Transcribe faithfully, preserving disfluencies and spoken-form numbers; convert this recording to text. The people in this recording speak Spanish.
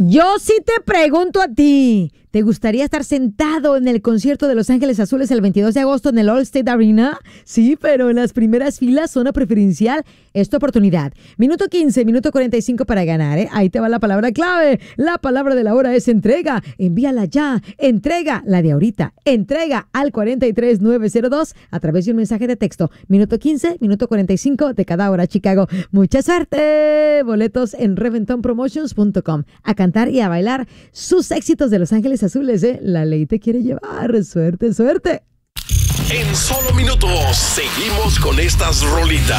Yo sí te pregunto a ti, ¿te gustaría estar sentado en el concierto de Los Ángeles Azules el veintidós de agosto en el Allstate Arena? Sí, pero en las primeras filas, zona preferencial, es tu oportunidad. Minuto quince, minuto cuarenta y cinco para ganar, ¿eh? Ahí te va la palabra clave. La palabra de la hora es entrega. Envíala ya. Entrega, la de ahorita. Entrega al cuarenta y tres nueve cero dos a través de un mensaje de texto. Minuto quince, minuto cuarenta y cinco de cada hora, Chicago. ¡Mucha suerte! Boletos en reventón promotions punto com. A cantar y a bailar sus éxitos de Los Ángeles Azules, ¿eh? La ley te quiere llevar. Suerte, suerte. En solo minutos seguimos con estas rolitas.